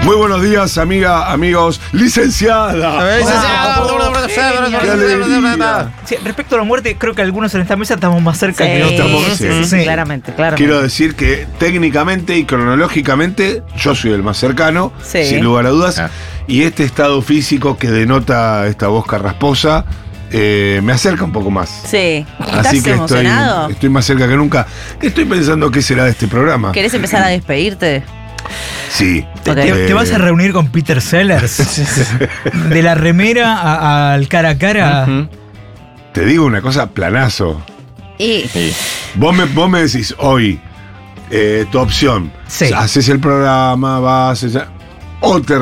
Muy buenos días, amigos, licenciada. ¡Qué alegría! Sí, respecto a la muerte, creo que algunos en esta mesa estamos más cerca que otros. Sí. Claramente. Quiero decir que técnicamente y cronológicamente yo soy el más cercano, Sí. sin lugar a dudas, y este estado físico que denota esta voz carrasposa me acerca un poco más. Sí. ¿Estás Así que emocionado? estoy más cerca que nunca. Estoy pensando qué será de este programa. ¿Querés empezar a despedirte? Sí. Ok. ¿Te vas a reunir con Peter Sellers? De la remera al cara a cara. Te digo una cosa, planazo. Y Vos me decís hoy tu opción. Sí. Haces el programa, vas, o te